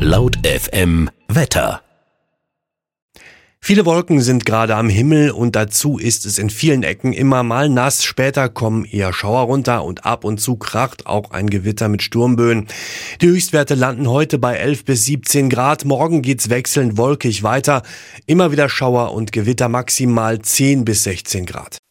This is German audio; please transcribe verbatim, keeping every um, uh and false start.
Laut F M Wetter. Viele Wolken sind gerade am Himmel und dazu ist es in vielen Ecken immer mal nass. Später kommen eher Schauer runter und ab und zu kracht auch ein Gewitter mit Sturmböen. Die Höchstwerte landen heute bei elf bis siebzehn Grad. Morgen geht's wechselnd wolkig weiter. Immer wieder Schauer und Gewitter, maximal zehn bis sechzehn Grad.